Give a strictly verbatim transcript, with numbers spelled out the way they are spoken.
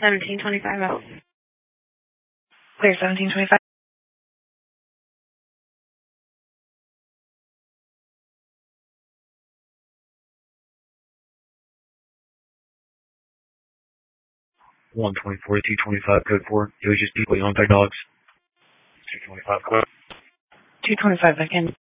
seventeen twenty-five out. Clear seventeen twenty-five. one twenty-four, two twenty-five, code four. It was just people on their dogs. two twenty-five, clear. two twenty-five back in.